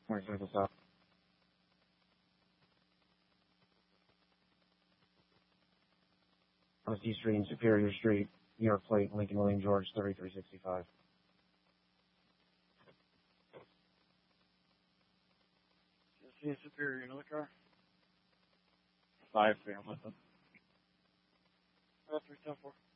Morning, Central South. West East Street and Superior Street, New York Plate, Lincoln William George, 3365. See Superior, another car? 5, stay on with them. 310-4.